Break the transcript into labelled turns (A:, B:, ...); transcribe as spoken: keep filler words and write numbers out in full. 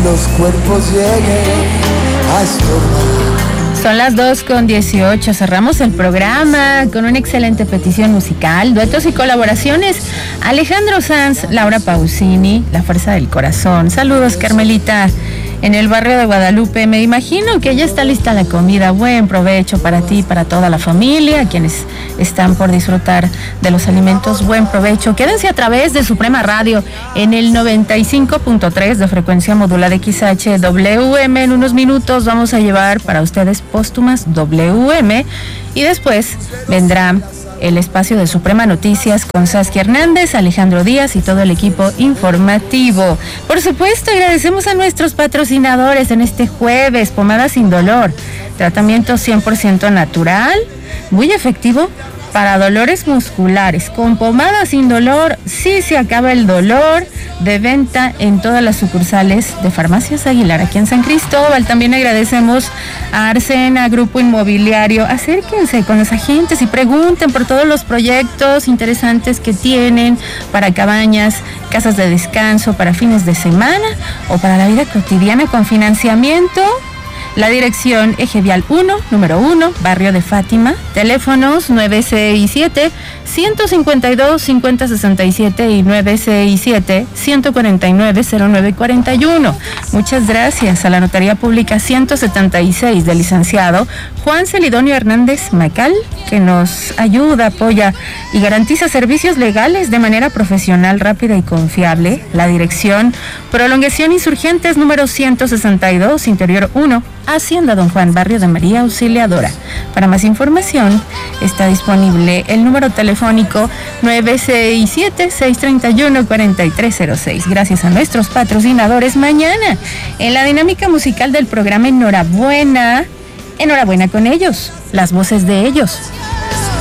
A: los cuerpos lleguen a estorbar.
B: Son las dos con dieciocho, cerramos el programa con una excelente petición musical, duetos y colaboraciones. Alejandro Sanz, Laura Pausini, La Fuerza del Corazón. Saludos, Carmelita, en el barrio de Guadalupe. Me imagino que ya está lista la comida. Buen provecho para ti y para toda la familia, quienes están por disfrutar de los alimentos. Buen provecho. Quédense a través de Suprema Radio en el noventa y cinco punto tres de frecuencia modulada X H W M. En unos minutos vamos a llevar para ustedes póstumas W M y después vendrá el espacio de Suprema Noticias con Saskia Hernández, Alejandro Díaz y todo el equipo informativo. Por supuesto, agradecemos a nuestros patrocinadores en este jueves. Pomada Sin Dolor, tratamiento cien por ciento natural, muy efectivo para dolores musculares. Con Pomada Sin Dolor sí se acaba el dolor, de venta en todas las sucursales de Farmacias Aguilar aquí en San Cristóbal. También agradecemos a Arsena Grupo Inmobiliario. Acérquense con los agentes y pregunten por todos los proyectos interesantes que tienen para cabañas, casas de descanso, para fines de semana o para la vida cotidiana con financiamiento. La dirección Eje Vial uno, número uno, Barrio de Fátima. Teléfonos nueve seis siete, uno cinco dos, cinco cero seis siete y nueve seis siete, uno cuatro nueve, cero nueve cuatro uno. Muchas gracias a la Notaría Pública ciento setenta y seis del licenciado Juan Celidonio Hernández Macal, que nos ayuda, apoya y garantiza servicios legales de manera profesional, rápida y confiable. La dirección Prolongación Insurgentes número ciento sesenta y dos, Interior uno, Hacienda Don Juan, Barrio de María Auxiliadora. Para más información está disponible el número telefónico nueve seis siete, seis tres uno, cuatro tres cero seis. Gracias a nuestros patrocinadores. Mañana en la dinámica musical del programa Enhorabuena, enhorabuena con ellos, las voces de ellos.